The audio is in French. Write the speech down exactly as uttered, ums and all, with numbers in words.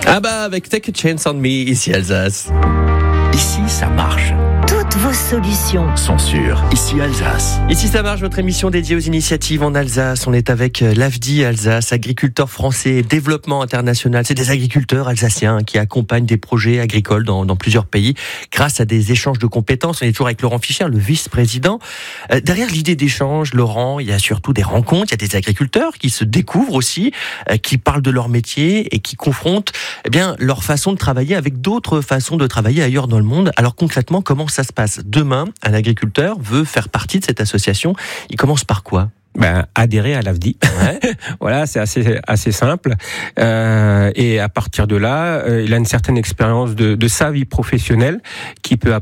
Ah bah avec Take a Chance on Me, ici Alsace. Ici, ça marche. Toutes vos solutions Sont sûres. Ici, Alsace. Ici ça marche, votre émission dédiée aux initiatives en Alsace. On est avec l'A F D I Alsace, agriculteurs français, développement international. C'est des agriculteurs alsaciens qui accompagnent des projets agricoles dans, dans plusieurs pays grâce à des échanges de compétences. On est toujours avec Laurent Fischer, le vice-président. Euh, derrière l'idée d'échange, Laurent, il y a surtout des rencontres. Il y a des agriculteurs qui se découvrent aussi, euh, qui parlent de leur métier et qui confrontent eh bien, leur façon de travailler avec d'autres façons de travailler ailleurs dans le monde. Alors concrètement, comment ça se passe ? Demain, un agriculteur veut faire partie de cette association. Il commence par quoi ? Ben, adhérer à l'A F D I. Ouais. Voilà, c'est assez assez simple. Euh, et à partir de là, euh, il a une certaine expérience de, de sa vie professionnelle qui peut